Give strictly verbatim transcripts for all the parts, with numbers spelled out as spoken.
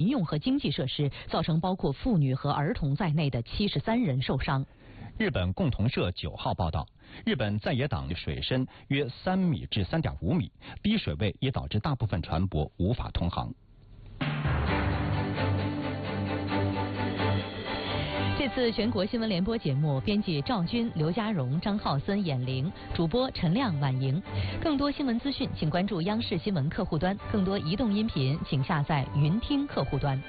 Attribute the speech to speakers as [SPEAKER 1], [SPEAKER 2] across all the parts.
[SPEAKER 1] 用和经济设施，造成包括妇女和儿童在内的七十三人受伤。
[SPEAKER 2] 日本共同社九号报道，日本在野党水深约三米至三点五米，低水位也导致大部分船舶无法通航。
[SPEAKER 1] 这次全国新闻联播节目，编辑赵军、刘家荣、张浩森、闫玲，主播陈亮、婉莹。更多新闻资讯，请关注央视新闻客户端；更多移动音频，请下载云听客户端。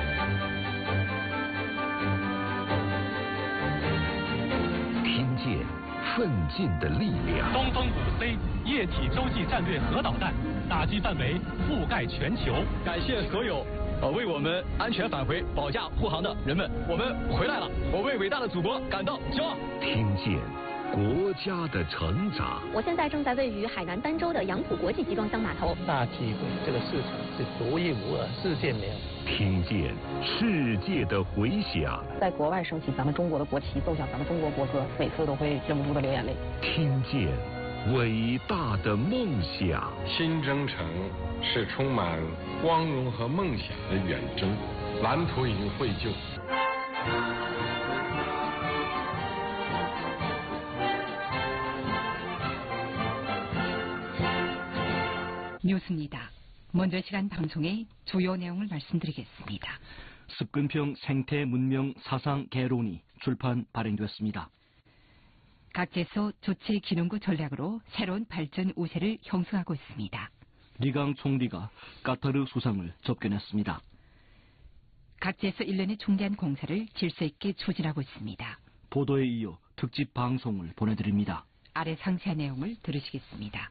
[SPEAKER 3] 听见奋进的力量。
[SPEAKER 4] 东风五 C 液体洲际战略核导弹打击范围覆盖全球。
[SPEAKER 5] 感谢所有呃为我们安全返回保驾护航的人们，我们回来了，我为伟大的祖国感到骄傲。
[SPEAKER 3] 听见国家的成长。
[SPEAKER 6] 我现在正在位于海南儋州的杨浦国际集装箱码头。
[SPEAKER 7] 大体这个市场是独一无二，世界没有。
[SPEAKER 3] 听见世界的回响。
[SPEAKER 8] 在国外升起咱们中国的国旗，奏响咱们中国国歌，每次都会忍不住的流眼泪。
[SPEAKER 3] 听见伟大的梦想。
[SPEAKER 9] 新征程是充满光荣和梦想的远征，蓝图已经绘就。
[SPEAKER 10] 뉴스입니다. 먼저 시간 방송의 주요 내용을 말씀드리겠습니다.
[SPEAKER 11] 습근평 생태 문명 사상 개론이 출판 발행되었습니다.
[SPEAKER 10] 각지에서 조치 기능구 전략으로 새로운 발전 우세를 형성하고 있습니다.
[SPEAKER 11] 리강 총리가 까타르 수상을 접견했습니다.
[SPEAKER 10] 각지에서 일련의 중대한 공사를 질서 있게 추진하고 있습니다.
[SPEAKER 11] 보도에 이어 특집 방송을 보내드립니다.
[SPEAKER 10] 아래 상세한 내용을 들으시겠습니다.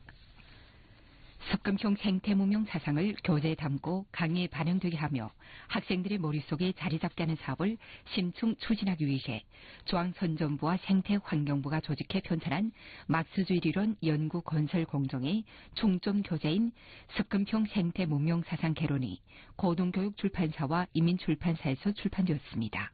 [SPEAKER 10] 습금형 생태문명 사상을 교재에 담고 강의에 반영되게 하며 학생들의 머릿속에 자리 잡게 하는 사업을 심층 추진하기 위해 중앙선전부와 생태환경부가 조직해 편찬한 막스주의 리론 연구 건설 공정의 중점 교재인 습금형 생태문명 사상 개론이 고등교육 출판사와 인민출판사에서 출판되었습니다.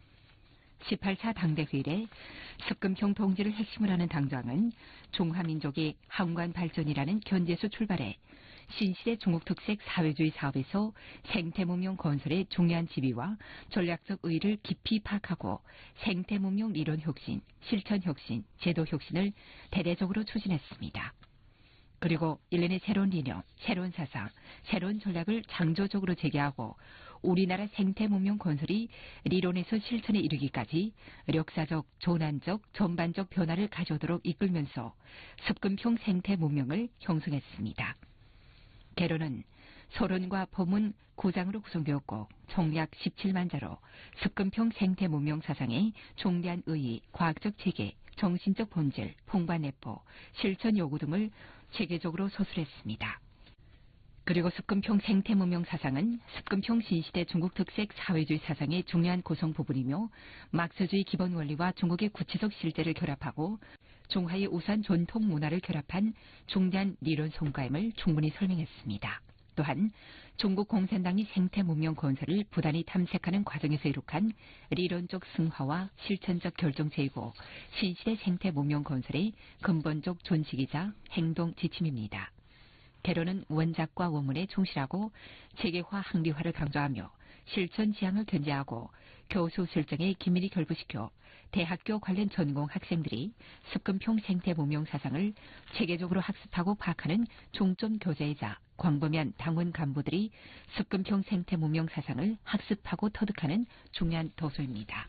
[SPEAKER 10] 십팔 차 당대회의에 습금형 통제를 핵심을 하는 당장은 중화민족의 항관 발전이라는 견제에서 출발해 신시대 중국특색 사회주의 사업에서 생태문명 건설의 중요한 지위와 전략적 의의를 깊이 파악하고 생태문명 리론 혁신, 실천 혁신, 제도 혁신을 대대적으로 추진했습니다. 그리고 일련의 새로운 이념, 새로운 사상, 새로운 전략을 창조적으로 제기하고 우리나라 생태문명 건설이 리론에서 실천에 이르기까지 역사적, 전환적, 전반적 변화를 가져오도록 이끌면서 습금형 생태문명을 형성했습니다. 개론은 서론과 포문 구 장으로 구성되었고 총 약 십칠만 자로 습금형 생태문명 사상의 중대한 의의, 과학적 체계, 정신적 본질, 풍부한 내포, 실천 요구 등을 체계적으로 서술했습니다. 그리고 습금형 생태문명 사상은 습금형 신시대 중국 특색 사회주의 사상의 중요한 구성 부분이며 막스주의 기본 원리와 중국의 구체적 실제를 결합하고 중화의 우수한 전통 문화를 결합한 중대한 리론 성과임을 충분히 설명했습니다. 또한 중국 공산당이 생태문명 건설을 부단히 탐색하는 과정에서 이룩한 리론적 승화와 실천적 결정체이고 신시대 생태문명 건설의 근본적 존식이자 행동 지침입니다. 개론은 원작과 원문에 충실하고 체계화 항리화를 강조하며 실천 지향을 견제하고 교수 설정에 긴밀히 결부시켜 대학교 관련 전공 학생들이 습금형 생태문명 사상을 체계적으로 학습하고 파악하는 중점 교재이자 광범위한 당원 간부들이 습금형 생태문명 사상을 학습하고 터득하는 중요한 도서입니다.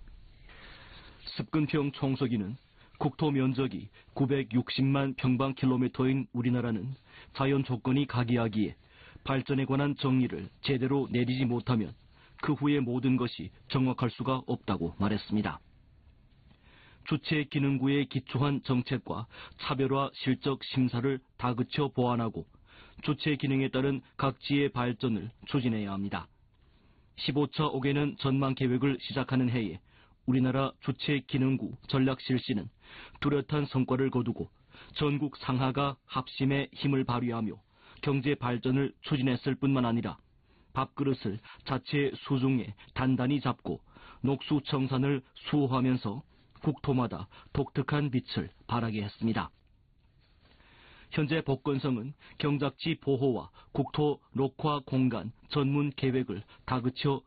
[SPEAKER 11] 습근평 총서기는 국토 면적이 구백육십만 평방킬로미터인 우리나라는 자연 조건이 각이하기에 발전에 관한 정의를 제대로 내리지 못하면 그 후의 모든 것이 정확할 수가 없다고 말했습니다. 주체 기능구에 기초한 정책과 차별화 실적 심사를 다그쳐 보완하고 주체 기능에 따른 각지의 발전을 추진해야 합니다. 십오 차 오 개년 전망 계획을 시작하는 해에 우리나라 주체 기능구 전략 실시는 뚜렷한 성과를 거두고 전국 상하가 합심의 힘을 발휘하며 경제 발전을 추진했을 뿐만 아니라 밥그릇을 자체 수중에 단단히 잡고 녹수청산을 수호하면서 국토마다 독특한 빛을 발하게 했습니다. 현재 복건성은 경작지 보호와 국토 녹화 공간 전문 계획을 다그쳐